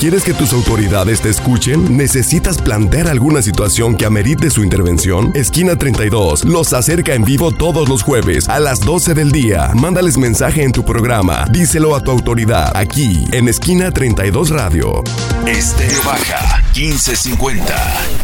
¿Quieres que tus autoridades te escuchen? ¿Necesitas plantear alguna situación que amerite su intervención? Esquina 32 los acerca en vivo todos los jueves a las 12 del día. Mándales mensaje en tu programa. Díselo a tu autoridad aquí en Esquina 32 Radio. Estéreo Baja 1550.